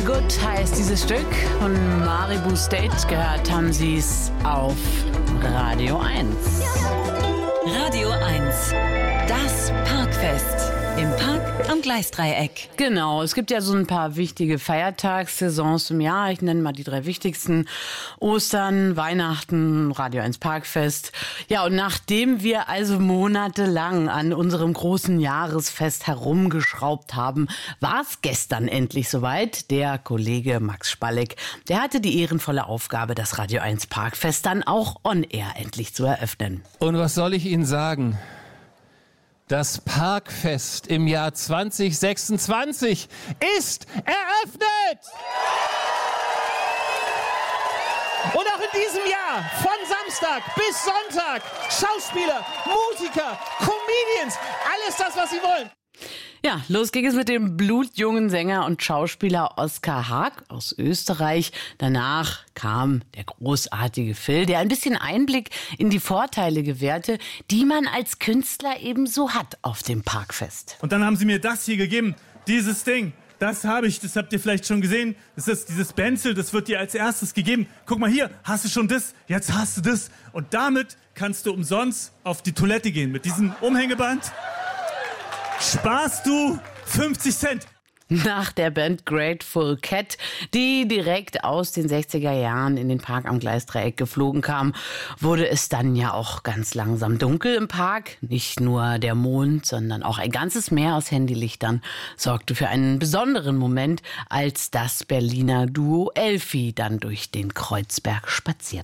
Feel Good heißt dieses Stück. Von Maribu State gehört haben Sie es auf Radio 1. Radio 1, das Parkfest. Im Park am Gleisdreieck. Genau, es gibt ja so ein paar wichtige Feiertagssaisons im Jahr. Ich nenne mal die 3 wichtigsten. Ostern, Weihnachten, Radio 1 Parkfest. Ja, und nachdem wir also monatelang an unserem großen Jahresfest herumgeschraubt haben, war es gestern endlich soweit. Der Kollege Max Spalleck, der hatte die ehrenvolle Aufgabe, das Radio 1 Parkfest dann auch on-air endlich zu eröffnen. Und was soll ich Ihnen sagen? Das Parkfest im Jahr 2026 ist eröffnet! Und auch in diesem Jahr, von Samstag bis Sonntag, Schauspieler, Musiker, Comedians, alles das, was Sie wollen. Ja, los ging es mit dem blutjungen Sänger und Schauspieler Oskar Haag aus Österreich. Danach kam der großartige Phil, der ein bisschen Einblick in die Vorteile gewährte, die man als Künstler eben so hat auf dem Parkfest. Und dann haben sie mir das hier gegeben, dieses Ding. Das habe ich, das habt ihr vielleicht schon gesehen. Das ist dieses Benzel, das wird dir als erstes gegeben. Guck mal hier, hast du schon das? Jetzt hast du das. Und damit kannst du umsonst auf die Toilette gehen. Mit diesem Umhängeband sparst du 50 Cent. Nach der Band Grateful Cat, die direkt aus den 60er Jahren in den Park am Gleisdreieck geflogen kam, wurde es dann ja auch ganz langsam dunkel im Park. Nicht nur der Mond, sondern auch ein ganzes Meer aus Handylichtern sorgte für einen besonderen Moment, als das Berliner Duo Elfi dann durch den Kreuzberg spazierte.